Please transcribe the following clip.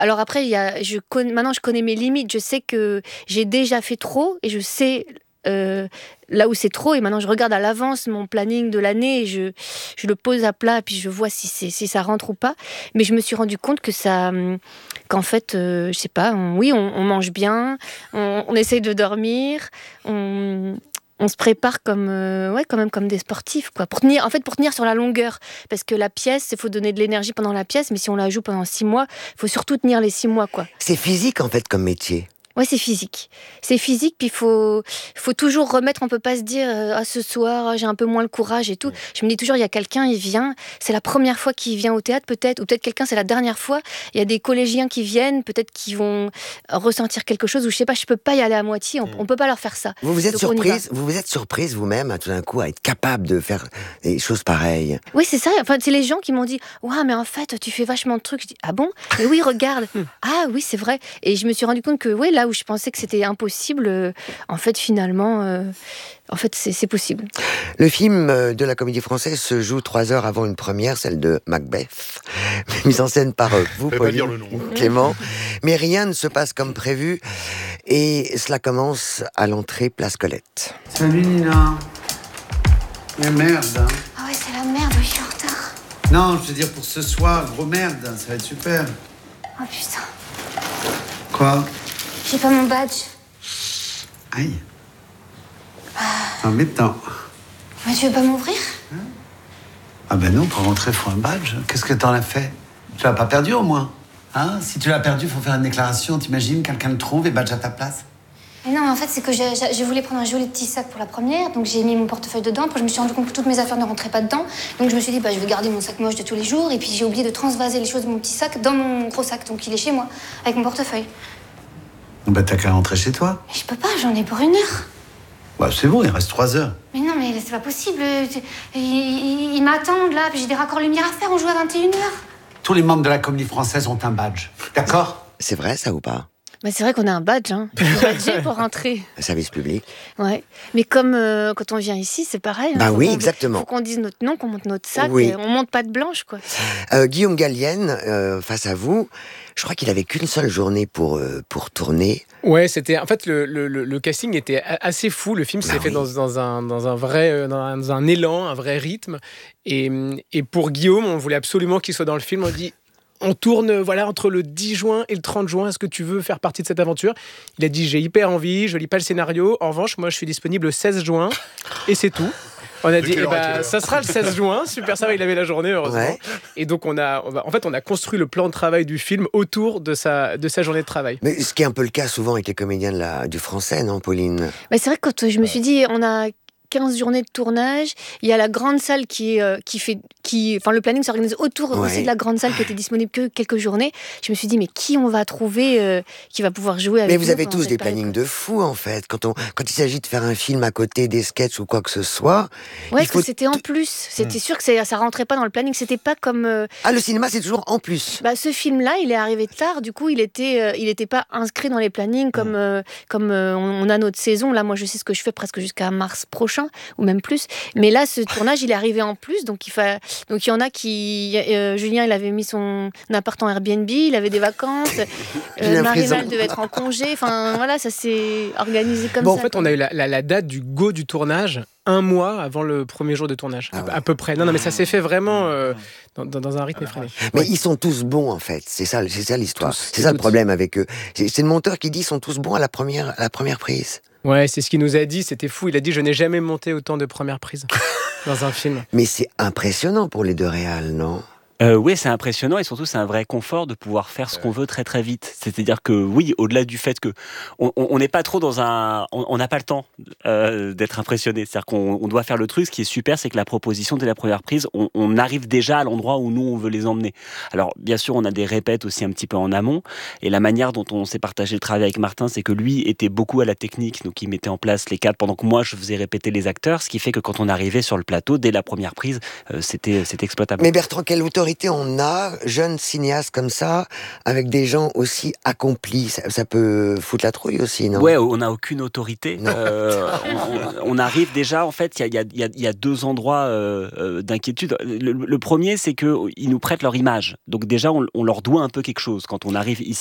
Alors après, maintenant je connais mes limites. Je sais que j'ai déjà fait trop et je sais là où c'est trop. Et maintenant, je regarde à l'avance mon planning de l'année et je le pose à plat et puis je vois si ça rentre ou pas. Mais je me suis rendu compte qu'en fait, je sais pas, on mange bien, on essaye de dormir, on se prépare quand même comme des sportifs, quoi. Pour tenir sur la longueur. Parce que la pièce, il faut donner de l'énergie pendant la pièce, mais si on la joue pendant 6 mois, il faut surtout tenir les 6 mois, quoi. C'est physique, en fait, comme métier. Ouais, c'est physique. C'est physique, puis il faut toujours remettre. On peut pas se dire ce soir j'ai un peu moins le courage et tout. Je me dis toujours, il y a quelqu'un, il vient, c'est la première fois qu'il vient au théâtre peut-être, ou peut-être quelqu'un c'est la dernière fois. Il y a des collégiens qui viennent, peut-être qu'ils vont ressentir quelque chose, ou je sais pas, je peux pas y aller à moitié. On peut pas leur faire ça. Vous êtes surprise vous-même tout d'un coup à être capable de faire des choses pareilles. Oui, c'est ça. Enfin, c'est les gens qui m'ont dit ouais, mais en fait tu fais vachement de trucs. Je dis ah bon? Mais oui, regarde. Ah oui, c'est vrai. Et je me suis rendu compte que là où je pensais que c'était impossible, en fait, finalement, c'est possible. Le film de la Comédie Française se joue 3 heures avant une première, celle de Macbeth, mise en scène par vous, Pauline, Clément. Mais rien ne se passe comme prévu et cela commence à l'entrée Place Colette. Salut Nina. Mais merde, hein. Ah ouais, c'est la merde, je suis en retard. Non, je veux dire pour ce soir, gros merde, ça va être super. Oh putain. Quoi? J'ai pas mon badge. Aïe. Embêtant. Mais tu veux pas m'ouvrir? Ah ben non, pour rentrer, faut un badge. Qu'est-ce que t'en as fait? Tu l'as pas perdu au moins? Hein? Si tu l'as perdu, faut faire une déclaration. T'imagines, quelqu'un le trouve et badge à ta place? Mais non, mais en fait, c'est que je voulais prendre un joli petit sac pour la première, donc j'ai mis mon portefeuille dedans. Après, je me suis rendu compte que toutes mes affaires ne rentraient pas dedans. Donc je me suis dit, je vais garder mon sac moche de tous les jours. Et puis j'ai oublié de transvaser les choses de mon petit sac dans mon gros sac. Donc il est chez moi, avec mon portefeuille. Bah t'as qu'à rentrer chez toi. Mais je peux pas, j'en ai pour 1 heure. Bah c'est bon, il reste 3 heures. Mais non, mais c'est pas possible. Ils m'attendent là, puis j'ai des raccords lumière à faire, on joue à 21h. Tous les membres de la Comédie Française ont un badge. D'accord? C'est vrai ça ou pas? C'est vrai qu'on a un badge, hein. Un badge pour rentrer. Un service public. Ouais. Mais comme quand on vient ici, c'est pareil. Bah oui, exactement. Faut qu'on dise notre nom, qu'on monte notre sac. Oui. Et on monte pas de blanche, quoi. Guillaume Gallienne, face à vous, je crois qu'il avait qu'une seule journée pour tourner. Ouais, c'était en fait le casting était assez fou. Le film s'est fait dans un élan, un vrai rythme. Et pour Guillaume, on voulait absolument qu'il soit dans le film. On dit on tourne entre le 10 juin et le 30 juin. Est-ce que tu veux faire partie de cette aventure? Il a dit j'ai hyper envie. Je lis pas le scénario. En revanche, moi, je suis disponible le 16 juin et c'est tout. On a dit, ça sera le 16 juin. Super, ça va, il avait la journée, heureusement. Ouais. Et donc, on a construit le plan de travail du film autour de sa journée de travail. Mais ce qui est un peu le cas souvent avec les comédiens du français, non, Pauline? C'est vrai que quand je me suis dit, on a 15 journées de tournage, il y a la grande salle le planning s'organise autour aussi de la grande salle qui était disponible que quelques journées. Je me suis dit, mais qui on va trouver qui va pouvoir jouer avec nous? Mais vous avez tous des plannings de fous, en fait. Quand il s'agit de faire un film à côté, des sketchs ou quoi que ce soit. Ouais, parce que c'était en plus. C'était sûr que ça rentrait pas dans le planning. C'était pas comme. Le cinéma, c'est toujours en plus. Ce film-là, il est arrivé tard. Du coup, il était pas inscrit dans les plannings comme on a notre saison. Là, moi, je sais ce que je fais presque jusqu'à mars prochain, ou même plus. Mais là, ce tournage, il est arrivé en plus. Donc, il y en a qui... Julien, il avait mis son appart en Airbnb, il avait des vacances. Marie-Val devait être en congé. Enfin, voilà, ça s'est organisé comme ça. En fait, on a eu la date du go du tournage 1 mois avant le premier jour de tournage, à peu près. Non, mais ça s'est fait vraiment dans un rythme effréné. Mais ils sont tous bons, en fait. C'est ça l'histoire. C'est ça le problème avec eux. C'est le monteur qui dit ils sont tous bons à la première prise. Ouais, c'est ce qu'il nous a dit, c'était fou. Il a dit, je n'ai jamais monté autant de premières prises dans un film. Mais c'est impressionnant pour les deux réals, non ? Oui, c'est impressionnant et surtout c'est un vrai confort de pouvoir faire ce qu'on veut très très vite. C'est-à-dire que oui, au-delà du fait que on n'est pas trop on n'a pas le temps d'être impressionné. C'est-à-dire qu'on doit faire le truc. Ce qui est super, c'est que la proposition dès la première prise, on arrive déjà à l'endroit où nous on veut les emmener. Alors bien sûr, on a des répètes aussi un petit peu en amont et la manière dont on s'est partagé le travail avec Martin, c'est que lui était beaucoup à la technique, donc il mettait en place les cadres pendant que moi je faisais répéter les acteurs, ce qui fait que quand on arrivait sur le plateau dès la première prise, c'était exploitable. Mais Bertrand, quelle autorité autorité on a, jeune cinéaste comme ça, avec des gens aussi accomplis? Ça peut foutre la trouille aussi, non? Ouais, on n'a aucune autorité. On arrive déjà, en fait, il y a deux endroits d'inquiétude. Le premier, c'est qu'ils nous prêtent leur image. Donc déjà, on leur doit un peu quelque chose. Quand on arrive ici